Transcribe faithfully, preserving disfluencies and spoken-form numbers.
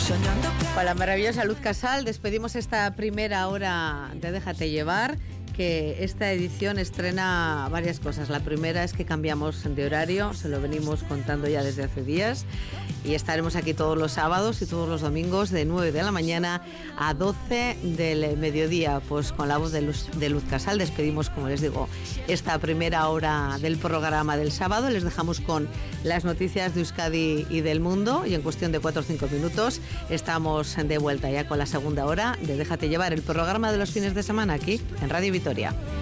Con la maravillosa Luz Casal despedimos esta primera hora de Déjate Llevar, que esta edición estrena varias cosas. La primera es que cambiamos de horario, se lo venimos contando ya desde hace días, y estaremos aquí todos los sábados y todos los domingos de nueve de la mañana a doce del mediodía, pues con la voz de Luz, de Luz Casal. Despedimos, como les digo, esta primera hora del programa del sábado. Les dejamos con las noticias de Euskadi y del mundo, y en cuestión de cuatro o cinco minutos estamos de vuelta ya con la segunda hora de Déjate Llevar, el programa de los fines de semana aquí en Radio Vitoria.